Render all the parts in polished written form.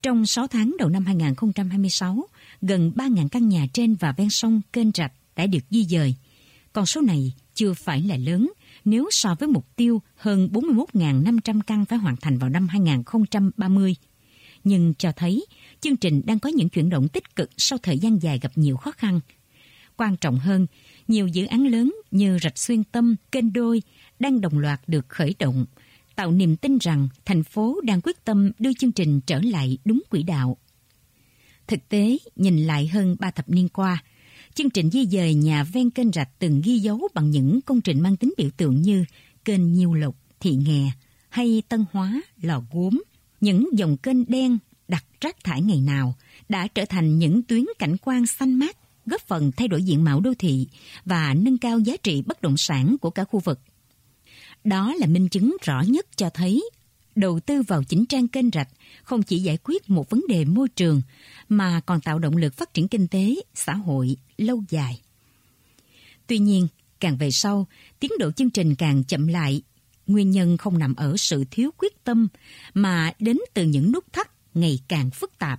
Trong 6 tháng đầu năm 2026, gần 3.000 căn nhà trên và ven sông, kênh rạch đã được di dời. Con số này chưa phải là lớn nếu so với mục tiêu hơn 41.500 căn phải hoàn thành vào năm 2030. Nhưng cho thấy chương trình đang có những chuyển động tích cực sau thời gian dài gặp nhiều khó khăn. Quan trọng hơn, nhiều dự án lớn như rạch Xuyên Tâm, kênh Đôi đang đồng loạt được khởi động, tạo niềm tin rằng thành phố đang quyết tâm đưa chương trình trở lại đúng quỹ đạo. Thực tế, nhìn lại hơn 3 thập niên qua, chương trình di dời nhà ven kênh rạch từng ghi dấu bằng những công trình mang tính biểu tượng như kênh Nhiêu Lộc, Thị Nghè hay Tân Hóa, Lò Gốm. Những dòng kênh đen đặt rác thải ngày nào đã trở thành những tuyến cảnh quan xanh mát, góp phần thay đổi diện mạo đô thị và nâng cao giá trị bất động sản của cả khu vực. Đó là minh chứng rõ nhất cho thấy đầu tư vào chỉnh trang kênh rạch không chỉ giải quyết một vấn đề môi trường mà còn tạo động lực phát triển kinh tế, xã hội lâu dài. Tuy nhiên, càng về sau, tiến độ chương trình càng chậm lại. Nguyên nhân không nằm ở sự thiếu quyết tâm mà đến từ những nút thắt ngày càng phức tạp.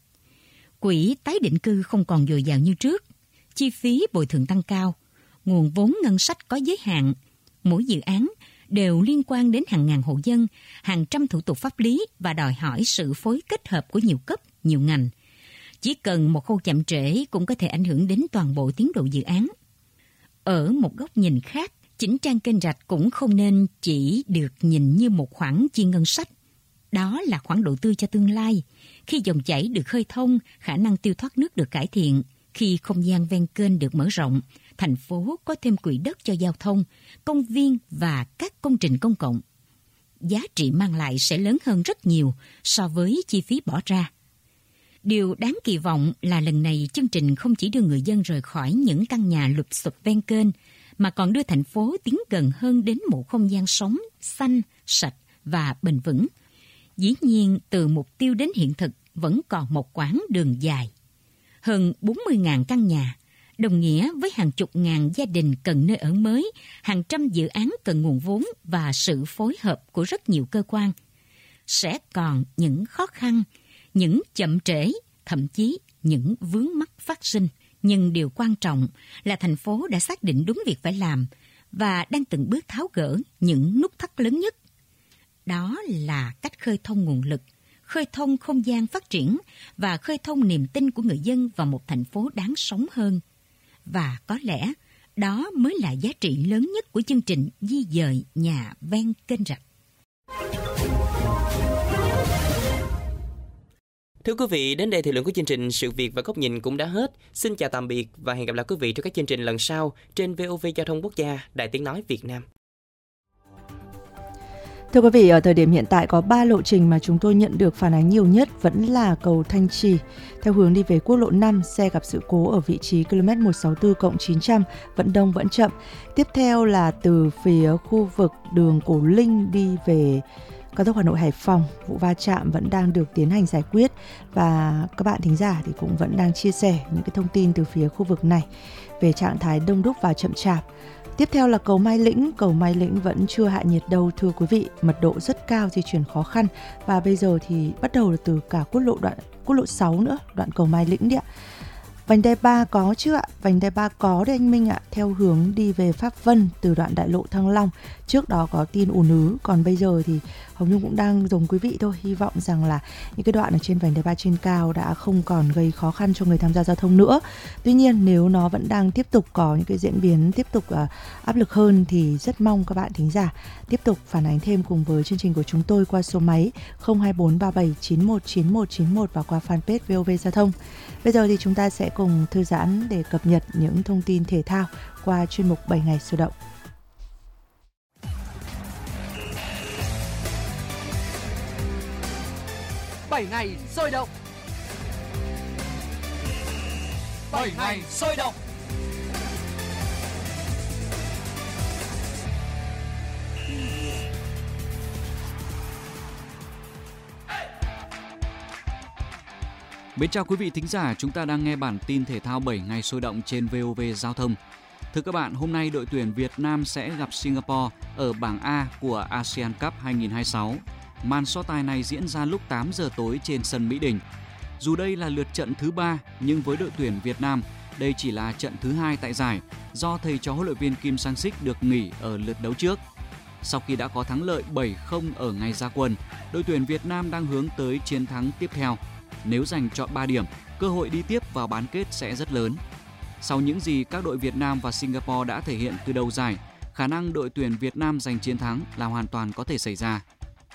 Quỹ tái định cư không còn dồi dào như trước, chi phí bồi thường tăng cao, nguồn vốn ngân sách có giới hạn, mỗi dự án đều liên quan đến hàng ngàn hộ dân, hàng trăm thủ tục pháp lý và đòi hỏi sự phối kết hợp của nhiều cấp, nhiều ngành. Chỉ cần một khâu chậm trễ cũng có thể ảnh hưởng đến toàn bộ tiến độ dự án. Ở một góc nhìn khác, chỉnh trang kênh rạch cũng không nên chỉ được nhìn như một khoản chi ngân sách. Đó là khoản đầu tư cho tương lai. Khi dòng chảy được khơi thông, khả năng tiêu thoát nước được cải thiện, khi không gian ven kênh được mở rộng, thành phố có thêm quỹ đất cho giao thông, công viên và các công trình công cộng. Giá trị mang lại sẽ lớn hơn rất nhiều so với chi phí bỏ ra. Điều đáng kỳ vọng là lần này chương trình không chỉ đưa người dân rời khỏi những căn nhà lụp xụp ven kênh, mà còn đưa thành phố tiến gần hơn đến một không gian sống, xanh, sạch và bền vững. Dĩ nhiên, từ mục tiêu đến hiện thực vẫn còn một quãng đường dài. Hơn 40.000 căn nhà, đồng nghĩa với hàng chục ngàn gia đình cần nơi ở mới, hàng trăm dự án cần nguồn vốn và sự phối hợp của rất nhiều cơ quan. Sẽ còn những khó khăn, những chậm trễ, thậm chí những vướng mắc phát sinh. Nhưng điều quan trọng là thành phố đã xác định đúng việc phải làm và đang từng bước tháo gỡ những nút thắt lớn nhất. Đó là cách khơi thông nguồn lực, khơi thông không gian phát triển và khơi thông niềm tin của người dân vào một thành phố đáng sống hơn. Và có lẽ đó mới là giá trị lớn nhất của chương trình di dời nhà ven kênh rạch. Thưa quý vị, đến đây thì lượng của chương trình Sự Việc và Góc Nhìn cũng đã hết. Xin chào tạm biệt và hẹn gặp lại quý vị trong các chương trình lần sau trên VOV Giao thông Quốc gia, Đài Tiếng Nói Việt Nam. Thưa quý vị, ở thời điểm hiện tại có 3 lộ trình mà chúng tôi nhận được phản ánh nhiều nhất vẫn là cầu Thanh Trì. Theo hướng đi về quốc lộ 5, xe gặp sự cố ở vị trí km 164+900, vẫn đông vẫn chậm. Tiếp theo là từ phía khu vực đường Cổ Linh đi về cao tốc Hà Nội Hải Phòng, vụ va chạm vẫn đang được tiến hành giải quyết và các bạn thính giả thì cũng vẫn đang chia sẻ những cái thông tin từ phía khu vực này về trạng thái đông đúc và chậm chạp. Tiếp theo là cầu Mai Lĩnh vẫn chưa hạ nhiệt đâu thưa quý vị, mật độ rất cao, di chuyển khó khăn và bây giờ thì bắt đầu là từ cả quốc lộ 6 nữa, đoạn cầu Mai Lĩnh đấy ạ. Vành đai 3 có chứ ạ? Vành đai 3 có đấy anh Minh ạ, theo hướng đi về Pháp Vân từ đoạn đại lộ Thăng Long. Trước đó có tin ùn ứ, còn bây giờ thì Hồng Nhung cũng đang giống quý vị thôi. Hy vọng rằng là những cái đoạn ở trên vành đai 3 trên cao đã không còn gây khó khăn cho người tham gia giao thông nữa. Tuy nhiên nếu nó vẫn đang tiếp tục có những cái diễn biến tiếp tục áp lực hơn thì rất mong các bạn thính giả tiếp tục phản ánh thêm cùng với chương trình của chúng tôi qua số máy 02437919191 và qua fanpage VOV Giao thông. Bây giờ thì chúng ta sẽ cùng thư giãn để cập nhật những thông tin thể thao qua chuyên mục 7 ngày sôi động. Bảy ngày sôi động. 7 ngày sôi động. Mến chào quý vị thính giả, chúng ta đang nghe bản tin thể thao 7 ngày sôi động trên VOV Giao thông. Thưa các bạn, hôm nay đội tuyển Việt Nam sẽ gặp Singapore ở bảng A của ASEAN Cup 2026. màn so tài này diễn ra lúc 8 giờ tối trên sân Mỹ Đình. Dù đây là lượt trận thứ 3, nhưng với đội tuyển Việt Nam, đây chỉ là trận thứ 2 tại giải do thầy trò huấn luyện viên Kim Sang-sik được nghỉ ở lượt đấu trước. Sau khi đã có thắng lợi 7-0 ở ngày ra quân, đội tuyển Việt Nam đang hướng tới chiến thắng tiếp theo. Nếu giành trọn 3 điểm, cơ hội đi tiếp vào bán kết sẽ rất lớn. Sau những gì các đội Việt Nam và Singapore đã thể hiện từ đầu giải, khả năng đội tuyển Việt Nam giành chiến thắng là hoàn toàn có thể xảy ra.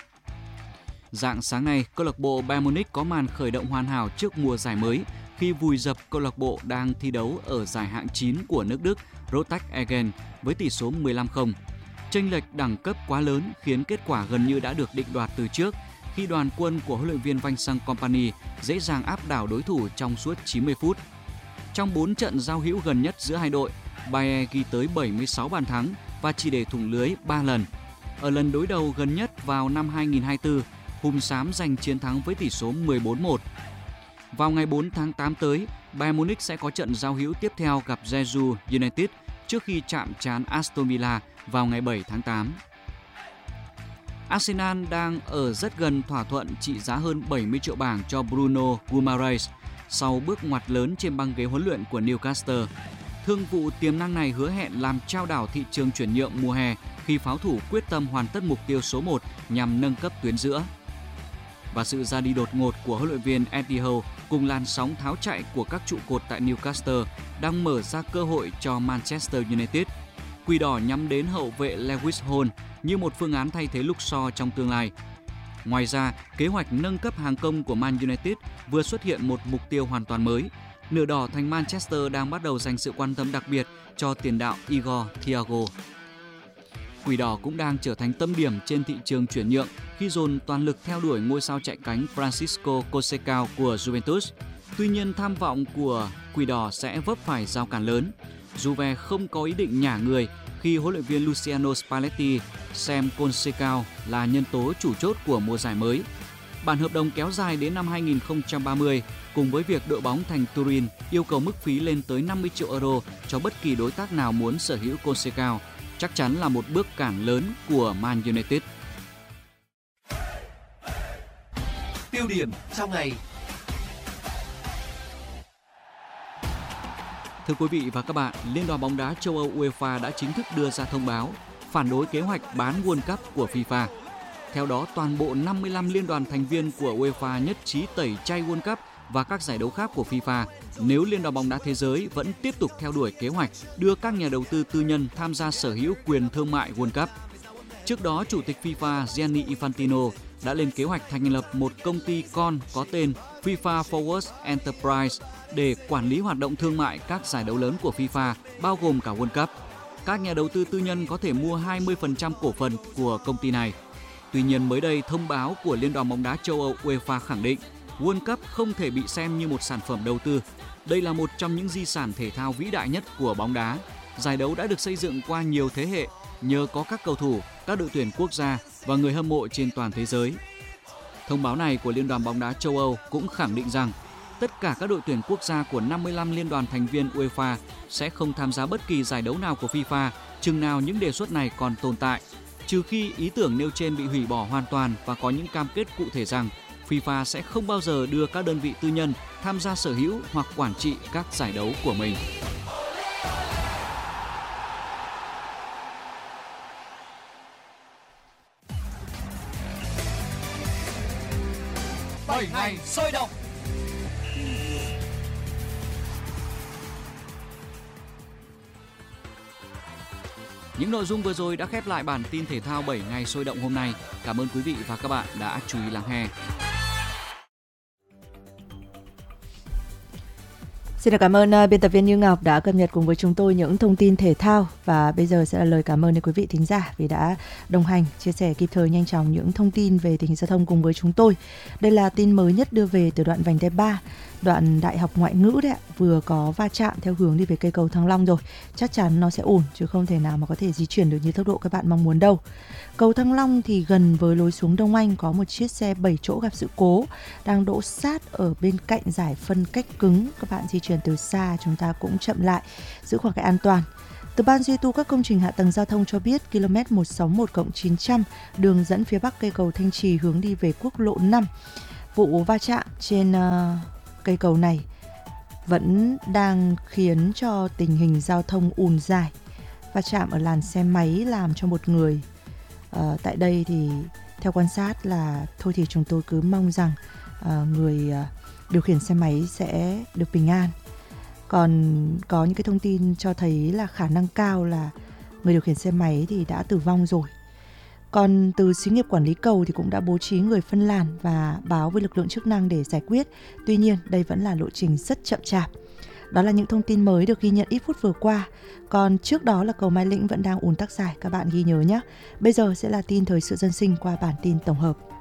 Rạng sáng nay, câu lạc bộ Bayern Munich có màn khởi động hoàn hảo trước mùa giải mới khi vùi dập câu lạc bộ đang thi đấu ở giải hạng 9 của nước Đức Rostock Essen với tỷ số 15-0. Chênh lệch đẳng cấp quá lớn khiến kết quả gần như đã được định đoạt từ trước khi đoàn quân của huấn luyện viên Vincent Kompany dễ dàng áp đảo đối thủ trong suốt 90 phút. Trong 4 trận giao hữu gần nhất giữa hai đội, Bayern ghi tới 76 bàn thắng và chỉ để thủng lưới 3 lần. Ở lần đối đầu gần nhất vào năm 2024, Hùm xám giành chiến thắng với tỷ số 14-1. Vào ngày 4 tháng 8 tới, Bayern Munich sẽ có trận giao hữu tiếp theo gặp Jeju United trước khi chạm trán Aston Villa vào ngày 7 tháng 8. Arsenal đang ở rất gần thỏa thuận trị giá hơn 70 triệu bảng cho Bruno Guimaraes sau bước ngoặt lớn trên băng ghế huấn luyện của Newcastle. Thương vụ tiềm năng này hứa hẹn làm chao đảo thị trường chuyển nhượng mùa hè khi pháo thủ quyết tâm hoàn tất mục tiêu số 1 nhằm nâng cấp tuyến giữa. Và sự ra đi đột ngột của huấn luyện viên Eddie Howe cùng làn sóng tháo chạy của các trụ cột tại Newcastle đang mở ra cơ hội cho Manchester United. Quỷ đỏ nhắm đến hậu vệ Lewis Hall như một phương án thay thế Luke Shaw trong tương lai. Ngoài ra, kế hoạch nâng cấp hàng công của Man United vừa xuất hiện một mục tiêu hoàn toàn mới. Nửa đỏ thành Manchester đang bắt đầu dành sự quan tâm đặc biệt cho tiền đạo Igor Thiago. Quỷ đỏ cũng đang trở thành tâm điểm trên thị trường chuyển nhượng khi dồn toàn lực theo đuổi ngôi sao chạy cánh Francisco Conceição của Juventus. Tuy nhiên, tham vọng của Quỷ đỏ sẽ vấp phải rào cản lớn. Juve không có ý định nhả người khi huấn luyện viên Luciano Spalletti xem Conceição là nhân tố chủ chốt của mùa giải mới. Bản hợp đồng kéo dài đến năm 2030 cùng với việc đội bóng thành Turin yêu cầu mức phí lên tới 50 triệu euro cho bất kỳ đối tác nào muốn sở hữu Conceição chắc chắn là một bước cản lớn của Man United. Tiêu điểm trong ngày. Thưa quý vị và các bạn, Liên đoàn bóng đá châu Âu UEFA đã chính thức đưa ra thông báo phản đối kế hoạch bán World Cup của FIFA. Theo đó, toàn bộ 55 liên đoàn thành viên của UEFA nhất trí tẩy chay World Cup và các giải đấu khác của FIFA nếu Liên đoàn bóng đá thế giới vẫn tiếp tục theo đuổi kế hoạch đưa các nhà đầu tư tư nhân tham gia sở hữu quyền thương mại World Cup. Trước đó, Chủ tịch FIFA Gianni Infantino đã lên kế hoạch thành lập một công ty con có tên FIFA Forward Enterprise để quản lý hoạt động thương mại các giải đấu lớn của FIFA, bao gồm cả World Cup. Các nhà đầu tư tư nhân có thể mua 20% cổ phần của công ty này. Tuy nhiên, mới đây, thông báo của Liên đoàn bóng đá châu Âu UEFA khẳng định World Cup không thể bị xem như một sản phẩm đầu tư. Đây là một trong những di sản thể thao vĩ đại nhất của bóng đá. Giải đấu đã được xây dựng qua nhiều thế hệ nhờ có các cầu thủ, các đội tuyển quốc gia và người hâm mộ trên toàn thế giới. Thông báo này của Liên đoàn bóng đá châu Âu cũng khẳng định rằng tất cả các đội tuyển quốc gia của 55 liên đoàn thành viên UEFA sẽ không tham gia bất kỳ giải đấu nào của FIFA chừng nào những đề xuất này còn tồn tại, trừ khi ý tưởng nêu trên bị hủy bỏ hoàn toàn và có những cam kết cụ thể rằng FIFA sẽ không bao giờ đưa các đơn vị tư nhân tham gia sở hữu hoặc quản trị các giải đấu của mình. Bảy ngày sôi động. Những nội dung vừa rồi đã khép lại bản tin thể thao 7 ngày sôi động hôm nay. Cảm ơn quý vị và các bạn đã chú ý lắng nghe. Xin cảm ơn biên tập viên Như Ngọc đã cập nhật cùng với chúng tôi những thông tin thể thao, và bây giờ sẽ là lời cảm ơn đến quý vị thính giả vì đã đồng hành, chia sẻ kịp thời nhanh chóng những thông tin về tình hình giao thông cùng với chúng tôi. Đây là tin mới nhất đưa về từ đoạn vành đai 3, đoạn Đại học Ngoại ngữ đấy ạ, vừa có va chạm theo hướng đi về cây cầu Thăng Long rồi. Chắc chắn nó sẽ ổn chứ không thể nào mà có thể di chuyển được như tốc độ các bạn mong muốn đâu. Cầu Thăng Long thì gần với lối xuống Đông Anh có một chiếc xe 7 chỗ gặp sự cố đang đỗ sát ở bên cạnh giải phân cách cứng. Các bạn di chuyển từ xa chúng ta cũng chậm lại, giữ khoảng cách an toàn. Từ Ban duy tu các công trình hạ tầng giao thông cho biết, km 161+900 đường dẫn phía bắc cây cầu Thanh Trì hướng đi về quốc lộ 5. Vụ va chạm trên cây cầu này vẫn đang khiến cho tình hình giao thông ùn dài. Va chạm ở làn xe máy làm cho một người tại đây thì theo quan sát là thôi thì chúng tôi cứ mong rằng người điều khiển xe máy sẽ được bình an. Còn có những cái thông tin cho thấy là khả năng cao là người điều khiển xe máy thì đã tử vong rồi. Còn từ xí nghiệp quản lý cầu thì cũng đã bố trí người phân làn và báo với lực lượng chức năng để giải quyết. Tuy nhiên, đây vẫn là lộ trình rất chậm chạp. Đó là những thông tin mới được ghi nhận ít phút vừa qua. Còn trước đó là cầu Mai Lĩnh vẫn đang ùn tắc dài, các bạn ghi nhớ nhé. Bây giờ sẽ là tin thời sự dân sinh qua bản tin tổng hợp.